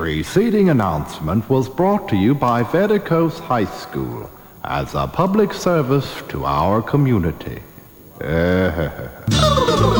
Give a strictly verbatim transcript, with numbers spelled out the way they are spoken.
preceding announcement was brought to you by Vedicos High School as a public service to our community.